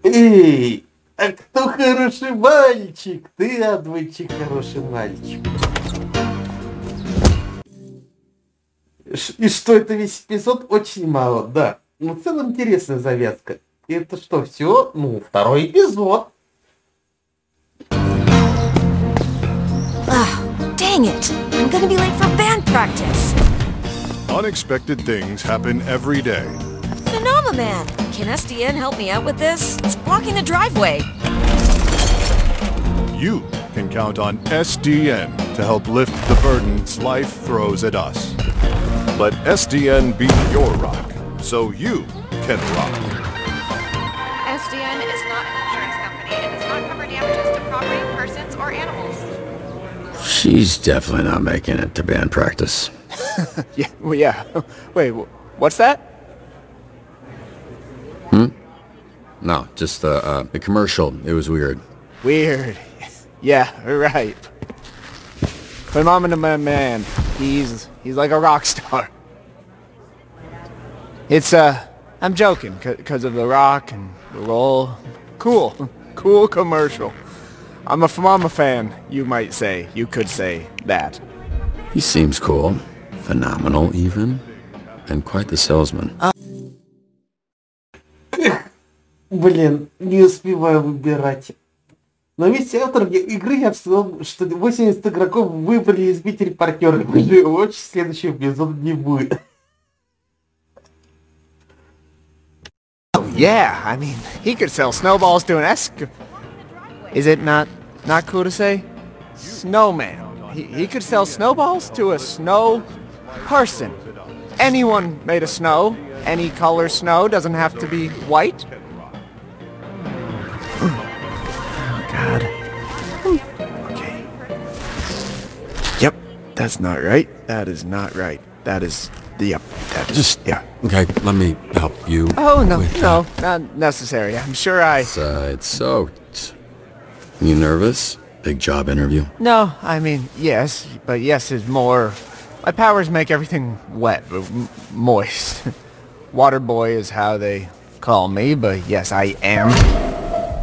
Эй, а кто хороший мальчик? Ты, отбойчик, хороший мальчик. И что это весь эпизод? Очень мало, да. Но в целом интересная завязка. И это что, все? Ну, второй эпизод. Dang it! I'm gonna be late for band practice. Unexpected things happen every day. Phenomenon! Can SDN help me out with this? It's blocking the driveway. You can count on SDN to help lift the burdens life throws at us. Let SDN be your rock, so you can rock. SDN is not an insurance company and does not cover damages to property, persons, or animals. She's definitely not making it to band practice. Yeah, well, yeah. Wait, what's that? No, just the commercial. It was weird. Weird. Yeah, right. Phenomenon man. He's like a rock star. It's, I'm joking, because of the rock and the roll. Cool commercial. I'm a Phenomenon fan, you might say. You could say that. He seems cool. Phenomenal, even. And quite the salesman. Блин, не успеваю выбирать. Но ведь автор игры я вспомнил, что 80 игроков выбрали избить репортера. Очень следующий эпизод не будет. Oh, yeah, I mean, he could sell snowballs to an Is it not cool to say? Snowman. He could sell snowballs to a snow person. Anyone made of snow. Any color snow. Doesn't have to be white. Oh, God. Okay. Yep, that's not right. That is not right. That is... Yep, that is... Yeah. Okay, let me help you. Oh, no, not necessary. I'm sure It's soaked. You nervous? Big job interview? No, I mean, yes, but yes is more... My powers make everything wet, moist. Water boy is how they call me, but yes, I am.